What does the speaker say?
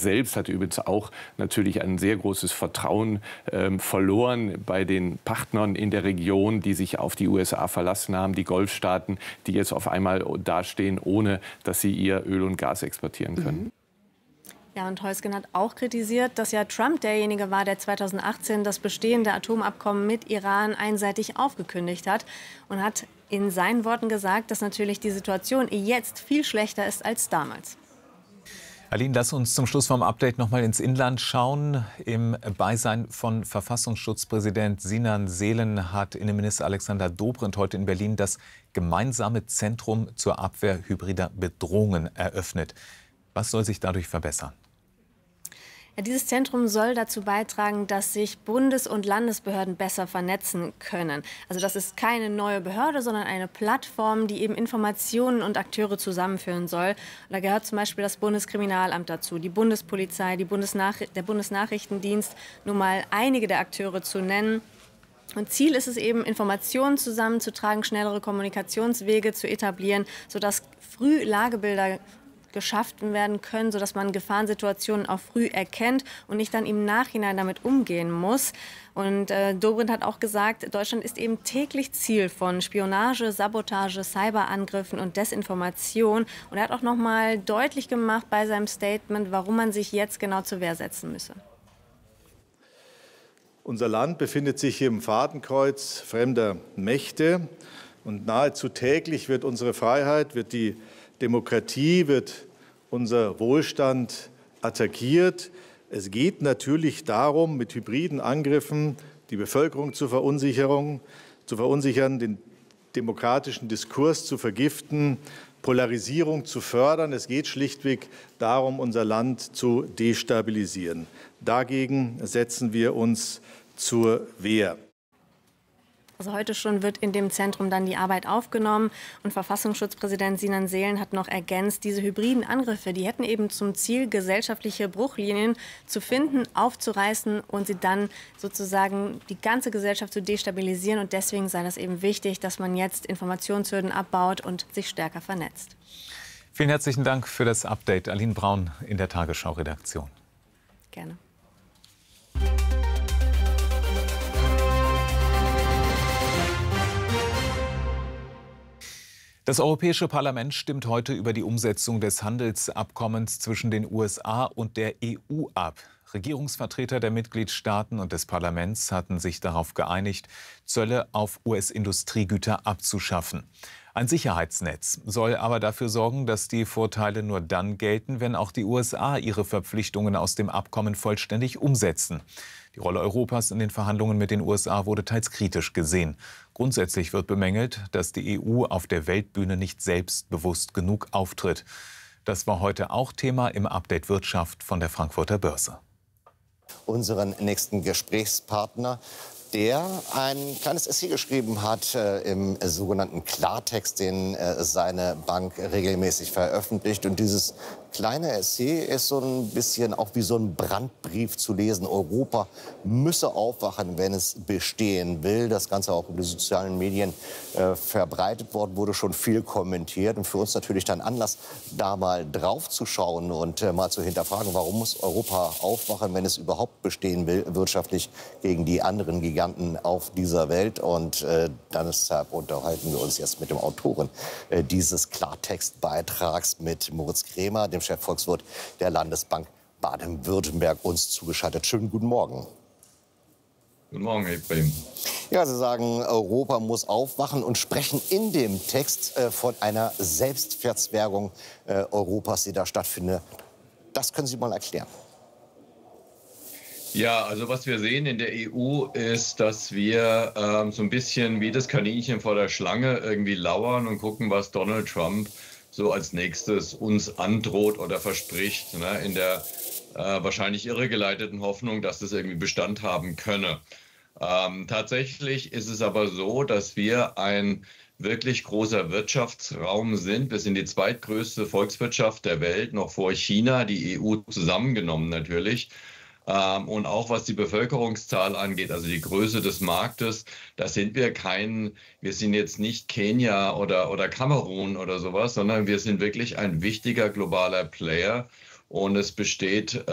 selbst hat übrigens auch natürlich ein sehr großes Vertrauen verloren bei den Partnern in der Region, die sich auf die USA verlassen haben, die Golfstaaten, die jetzt auf einmal dastehen, ohne dass sie ihr Öl und Gas exportieren können. Ja, und Heusgen hat auch kritisiert, dass ja Trump derjenige war, der 2018 das bestehende Atomabkommen mit Iran einseitig aufgekündigt hat und hat in seinen Worten gesagt, dass natürlich die Situation jetzt viel schlechter ist als damals. Aline, lass uns zum Schluss vom Update noch mal ins Inland schauen. Im Beisein von Verfassungsschutzpräsident Sinan Selen hat Innenminister Alexander Dobrindt heute in Berlin das gemeinsame Zentrum zur Abwehr hybrider Bedrohungen eröffnet. Was soll sich dadurch verbessern? Ja, dieses Zentrum soll dazu beitragen, dass sich Bundes- und Landesbehörden besser vernetzen können. Also das ist keine neue Behörde, sondern eine Plattform, die eben Informationen und Akteure zusammenführen soll. Und da gehört zum Beispiel das Bundeskriminalamt dazu, die Bundespolizei, der Bundesnachrichtendienst, nur mal einige der Akteure zu nennen. Und Ziel ist es eben, Informationen zusammenzutragen, schnellere Kommunikationswege zu etablieren, sodass früh Lagebilder geschaffen werden können, sodass man Gefahrensituationen auch früh erkennt und nicht dann im Nachhinein damit umgehen muss. Und Dobrindt hat auch gesagt, Deutschland ist eben täglich Ziel von Spionage, Sabotage, Cyberangriffen und Desinformation. Und er hat auch noch mal deutlich gemacht bei seinem Statement, warum man sich jetzt genau zur Wehr setzen müsse. Unser Land befindet sich im Fadenkreuz fremder Mächte. Und nahezu täglich wird unsere Freiheit, wird die Demokratie, wird unser Wohlstand attackiert. Es geht natürlich darum, mit hybriden Angriffen die Bevölkerung zu verunsichern, den demokratischen Diskurs zu vergiften, Polarisierung zu fördern. Es geht schlichtweg darum, unser Land zu destabilisieren. Dagegen setzen wir uns zur Wehr. Also heute schon wird in dem Zentrum dann die Arbeit aufgenommen. Und Verfassungsschutzpräsident Sinan Selen hat noch ergänzt, diese hybriden Angriffe, die hätten eben zum Ziel, gesellschaftliche Bruchlinien zu finden, aufzureißen und sie dann sozusagen die ganze Gesellschaft zu destabilisieren. Und deswegen sei das eben wichtig, dass man jetzt Informationshürden abbaut und sich stärker vernetzt. Vielen herzlichen Dank für das Update. Aline Braun in der Tagesschau-Redaktion. Gerne. Das Europäische Parlament stimmt heute über die Umsetzung des Handelsabkommens zwischen den USA und der EU ab. Regierungsvertreter der Mitgliedstaaten und des Parlaments hatten sich darauf geeinigt, Zölle auf US-Industriegüter abzuschaffen. Ein Sicherheitsnetz soll aber dafür sorgen, dass die Vorteile nur dann gelten, wenn auch die USA ihre Verpflichtungen aus dem Abkommen vollständig umsetzen. Die Rolle Europas in den Verhandlungen mit den USA wurde teils kritisch gesehen. Grundsätzlich wird bemängelt, dass die EU auf der Weltbühne nicht selbstbewusst genug auftritt. Das war heute auch Thema im Update Wirtschaft von der Frankfurter Börse. Unseren nächsten Gesprächspartner, der ein kleines Essay geschrieben hat im sogenannten Klartext, den seine Bank regelmäßig veröffentlicht. Und dieses kleine Essay ist so ein bisschen auch wie so ein Brandbrief zu lesen. Europa müsse aufwachen, wenn es bestehen will. Das Ganze auch über die sozialen Medien verbreitet worden, wurde schon viel kommentiert. Und für uns natürlich dann Anlass, da mal drauf zu schauen und mal zu hinterfragen, warum muss Europa aufwachen, wenn es überhaupt bestehen will, wirtschaftlich gegen die anderen Giganten auf dieser Welt. Und deshalb unterhalten wir uns jetzt mit dem Autoren dieses Klartextbeitrags, mit Moritz Krämer, dem Chefvolkswirt der Landesbank Baden-Württemberg, uns zugeschaltet. Schönen guten Morgen. Guten Morgen, Herr Brehm. Ja, Sie sagen, Europa muss aufwachen und sprechen in dem Text von einer Selbstverzwergung Europas, die da stattfindet. Das können Sie mal erklären. Ja, also was wir sehen in der EU ist, dass wir so ein bisschen wie das Kaninchen vor der Schlange irgendwie lauern und gucken, was Donald Trump so als nächstes uns androht oder verspricht, ne, in der wahrscheinlich irregeleiteten Hoffnung, dass das irgendwie Bestand haben könne. Tatsächlich ist es aber so, dass wir ein wirklich großer Wirtschaftsraum sind. Wir sind die zweitgrößte Volkswirtschaft der Welt, noch vor China, die EU zusammengenommen natürlich. Und auch was die Bevölkerungszahl angeht, also die Größe des Marktes, da sind wir wir sind jetzt nicht Kenia oder Kamerun oder sowas, sondern wir sind wirklich ein wichtiger globaler Player. Und es besteht